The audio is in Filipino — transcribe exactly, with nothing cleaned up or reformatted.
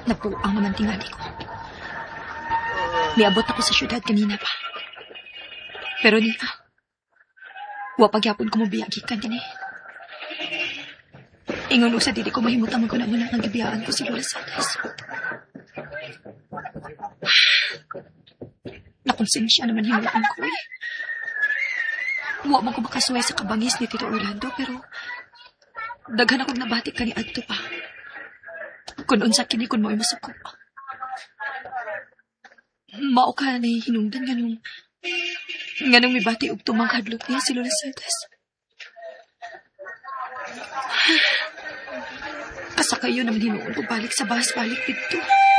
Napuang naman tingali ko. Niabot ako sa syudad kanina pa. Pero niya, wa pagyapon ko mabiyagi ka din eh. Ingon sa dili ko mahimutang ko na muna ang gibiyaan ko si Lola Santos. Nakonsensya naman himuan ko eh. Wa man ko makasuway sa kabangis ni Tito Orlando, pero daghan akong nabatik ka ni Adto pa. Kung unsa kini kun mo'y masuko. Mao ka na hinungdan nga nung nga nung mibati og tumang hadlok niya si Lola Santos. Asa kayo naman hinuon ko balik sa bahas balik dito.